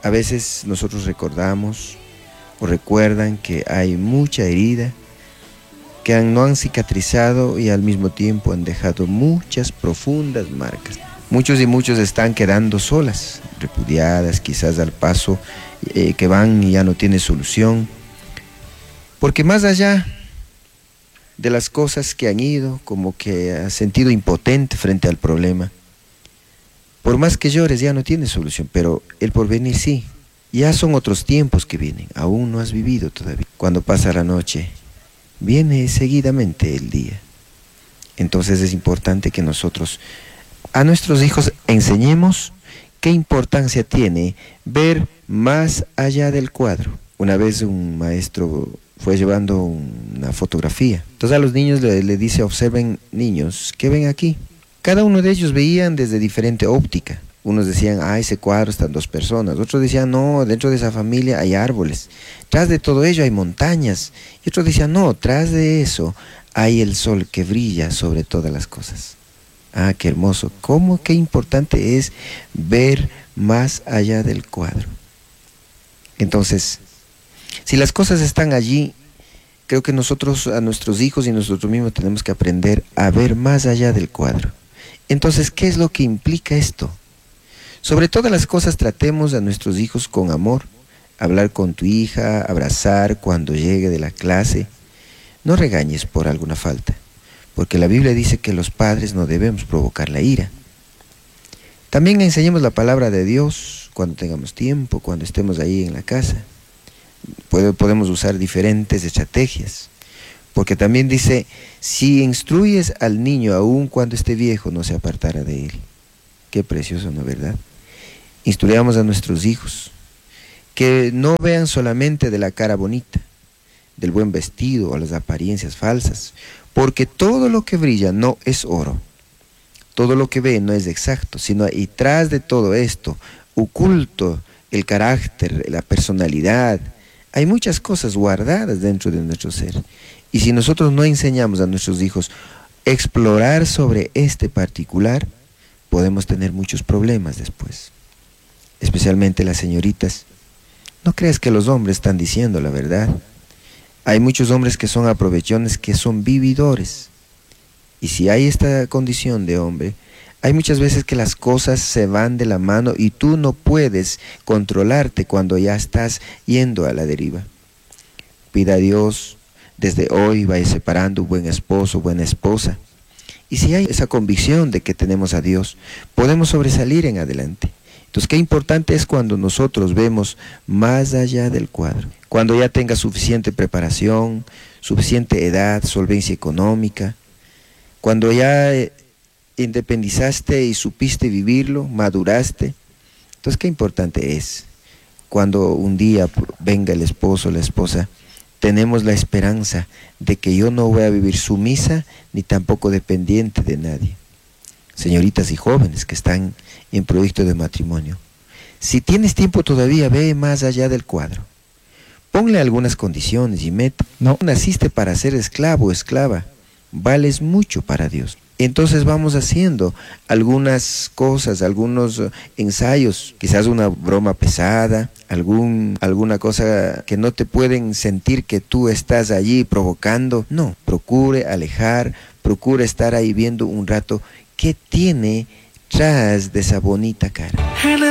A veces nosotros recordamos o recuerdan que hay mucha herida que no han cicatrizado y al mismo tiempo han dejado muchas profundas marcas. Muchos y muchos están quedando solas, repudiadas, quizás al paso que van y ya no tiene solución. Porque más allá de las cosas que han ido, como que ha sentido impotente frente al problema, por más que llores ya no tiene solución, pero el porvenir sí. Ya son otros tiempos que vienen, aún no has vivido todavía. Cuando pasa la noche, viene seguidamente el día. Entonces es importante que nosotros a nuestros hijos enseñemos qué importancia tiene ver más allá del cuadro. Una vez un maestro fue llevando una fotografía. Entonces a los niños le dice, observen niños, ¿qué ven aquí? Cada uno de ellos veían desde diferente óptica. Unos decían, ese cuadro están dos personas. Otros decían, no, dentro de esa familia hay árboles. Tras de todo ello hay montañas. Y otros decían, no, tras de eso hay el sol que brilla sobre todas las cosas. Qué hermoso. Qué importante es ver más allá del cuadro. Entonces, si las cosas están allí, creo que nosotros, a nuestros hijos y nosotros mismos tenemos que aprender a ver más allá del cuadro. Entonces, ¿qué es lo que implica esto? Sobre todas las cosas tratemos a nuestros hijos con amor, hablar con tu hija, abrazar cuando llegue de la clase. No regañes por alguna falta, porque la Biblia dice que los padres no debemos provocar la ira. También enseñemos la palabra de Dios cuando tengamos tiempo, cuando estemos ahí en la casa. Podemos usar diferentes estrategias, porque también dice, si instruyes al niño aún cuando esté viejo, no se apartará de él. Qué precioso, ¿no es verdad? Instruyamos a nuestros hijos, que no vean solamente de la cara bonita, del buen vestido o las apariencias falsas, porque todo lo que brilla no es oro, todo lo que ve no es exacto, sino y tras de todo esto, oculto el carácter, la personalidad, hay muchas cosas guardadas dentro de nuestro ser. Y si nosotros no enseñamos a nuestros hijos a explorar sobre este particular, podemos tener muchos problemas después. Especialmente las señoritas. No creas que los hombres están diciendo la verdad. Hay muchos hombres que son aprovechones, que son vividores. Y si hay esta condición de hombre, hay muchas veces que las cosas se van de la mano y tú no puedes controlarte cuando ya estás yendo a la deriva. Pida a Dios, desde hoy vaya separando un buen esposo, buena esposa. Y si hay esa convicción de que tenemos a Dios, podemos sobresalir en adelante. Entonces, qué importante es cuando nosotros vemos más allá del cuadro. Cuando ya tengas suficiente preparación, suficiente edad, solvencia económica. Cuando ya independizaste y supiste vivirlo, maduraste. Entonces, qué importante es cuando un día venga el esposo o la esposa, tenemos la esperanza de que yo no voy a vivir sumisa ni tampoco dependiente de nadie. Señoritas y jóvenes que están en proyecto de matrimonio, si tienes tiempo todavía, ve más allá del cuadro. Ponle algunas condiciones y meta. No naciste para ser esclavo o esclava, vales mucho para Dios. Entonces vamos haciendo algunas cosas, algunos ensayos, quizás una broma pesada, alguna cosa que no te pueden sentir que tú estás allí provocando. No, procure alejar, procure estar ahí viendo un rato qué tiene tras de esa bonita cara.